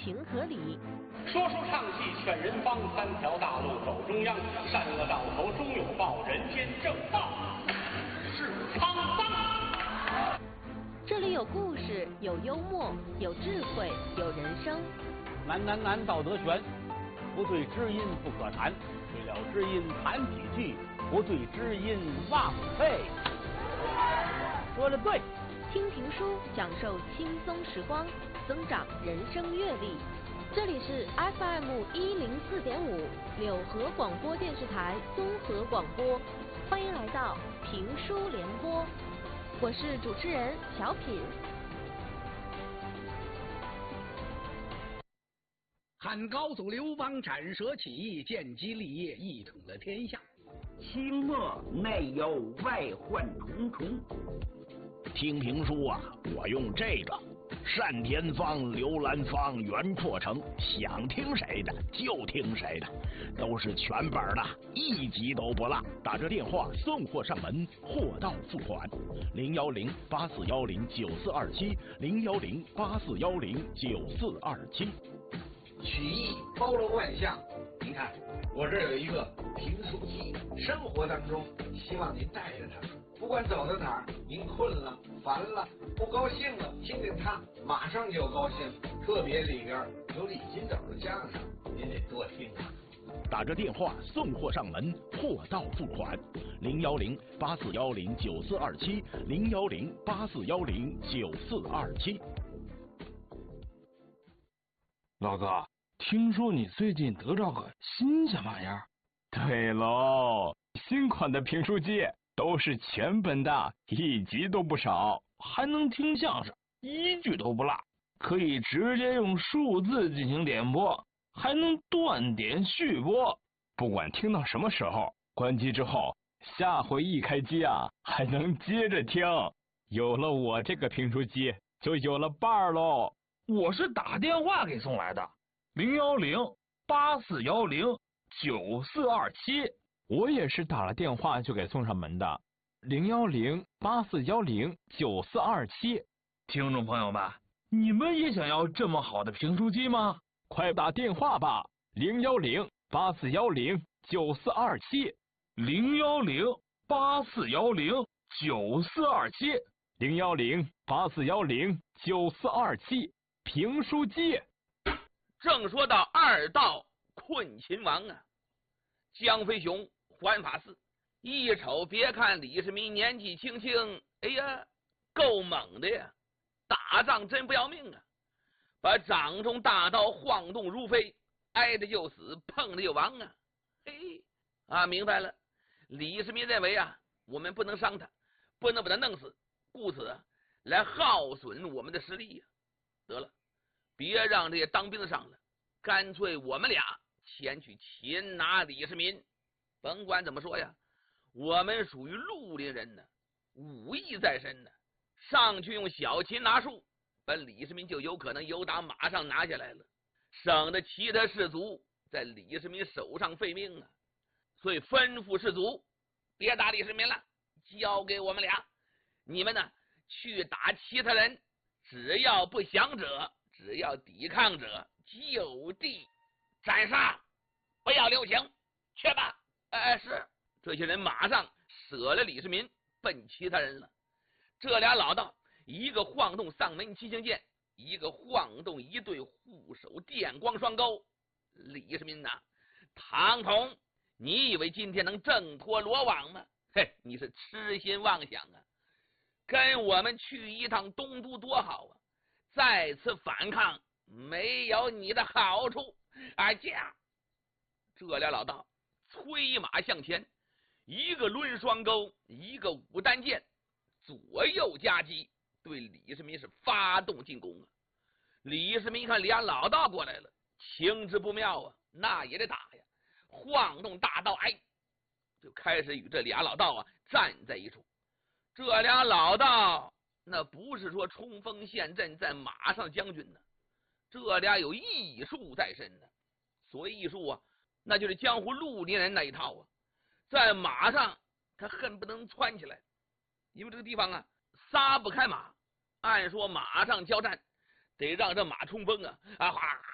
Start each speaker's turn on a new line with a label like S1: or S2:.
S1: 情和理。
S2: 说书唱戏劝人方，三条大路走中央，善恶到头终有报，人间正道是沧桑。
S1: 这里有故事，有幽默，有智慧，有人生。
S3: 难道德全，不对知音不可谈，对了知音谈几句，不对知音枉费。说得对。
S1: 听评书，享受轻松时光，增长人生阅历。这里是 FM104.5柳河广播电视台综合广播，欢迎来到评书联播，我是主持人小品。
S4: 汉高祖刘邦斩蛇起义，建基立业，一统了天下。
S5: 清末内忧外患重重。听评书啊，我用这个单田芳、刘兰芳、袁阔成，想听谁的就听谁的，都是全本的，一集都不落。打这电话送货上门，货到付款。010-8410-9427，010-8410-9427。
S6: 曲艺包罗万象，您看我这有一个评书机，生活当中希望您带着它，不管走到哪儿，您困了、烦了、不高兴了，听听它，马上就高兴。特别里边有李金斗的相声，您得多听啊。
S5: 打着电话送货上门，货到付款。010-8410-9427，010-8410-9427。
S7: 老哥，听说你最近得着个新鲜玩意儿？
S8: 对喽，新款的评书机都是全本的，一集都不少，
S7: 还能听相声，一句都不落，可以直接用数字进行点播，还能断点续播，
S8: 不管听到什么时候，关机之后，下回一开机啊，还能接着听。有了我这个评书机，就有了伴儿喽。
S7: 我是打电话给送来的，010-8410-9427。
S8: 我也是打了电话就给送上门的，010-8410-9427。
S7: 听众朋友们，你们也想要这么好的评书机吗？
S8: 快打电话吧，010-8410-9427。
S7: 010-8410-9427。
S8: 010-8410-9427。评书机。
S9: 正说到二道困秦王啊，江飞雄、环法寺一瞅，别看李世民年纪轻轻，哎呀，够猛的呀，打仗真不要命啊，把掌中大刀晃动如飞，挨着就死，碰着就亡啊。嘿啊，明白了，李世民认为啊，我们不能伤他，不能把他弄死，故此啊，来耗损我们的实力呀。得了，别让这些当兵的上了，干脆我们俩前去擒拿李世民。甭管怎么说呀，我们属于绿林人呢，武艺在身呢，上去用小擒拿术，把李世民就有可能由打马上拿下来了，省得其他士卒在李世民手上废命啊。所以吩咐士卒，别打李世民了，交给我们俩，你们呢去打其他人，只要不降者，只要抵抗者，就地斩杀，不要留情，去吧。是。这些人马上舍了李世民，奔其他人了。这俩老道，一个晃动丧门七星剑，一个晃动一对护手电光双钩。李世民呐，唐统，你以为今天能挣脱罗网吗？嘿，你是痴心妄想啊！跟我们去一趟东都多好啊！再次反抗没有你的好处。驾！这俩老道催马向前，一个抡双钩，一个舞单剑，左右夹击，对李世民是发动进攻啊！李世民一看俩老道过来了，情之不妙啊，那也得打呀！晃动大刀，就开始与这俩老道啊站在一处。这俩老道那不是说冲锋陷阵在马上将军呢，这俩有艺术在身呢。所谓艺术啊，那就是江湖绿林人那一套啊。在马上他恨不能窜起来，因为这个地方啊撒不开马，按说马上交战得让这马冲锋啊，哗